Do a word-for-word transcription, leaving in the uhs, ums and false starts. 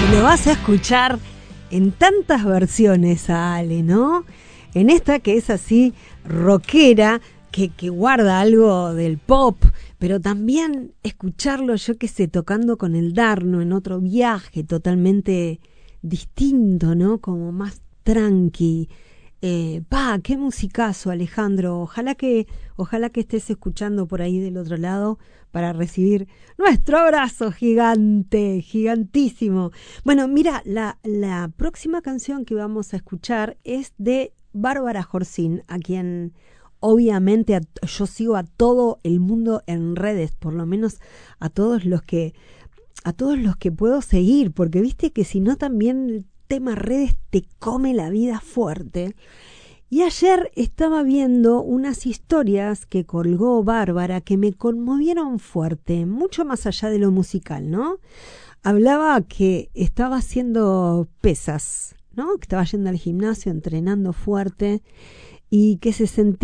Lo vas a escuchar en tantas versiones a Ale, ¿no? En esta que es así rockera, que, que guarda algo del pop, pero también escucharlo, yo qué sé, tocando con el Darno en otro viaje totalmente distinto, ¿no? Como más tranqui. Eh, pa, qué musicazo, Alejandro. Ojalá que, ojalá que estés escuchando por ahí del otro lado para recibir nuestro abrazo gigante, gigantísimo. Bueno, mira, la, la próxima canción que vamos a escuchar es de Bárbara Jorcín, a quien obviamente a, yo sigo a todo el mundo en redes, por lo menos a todos los que, a todos los que puedo seguir, porque viste que si no también el tema redes te come la vida fuerte. Y ayer estaba viendo unas historias que colgó Bárbara que me conmovieron fuerte, mucho más allá de lo musical, ¿no? Hablaba que estaba haciendo pesas, ¿no? Que estaba yendo al gimnasio, entrenando fuerte y que se sentía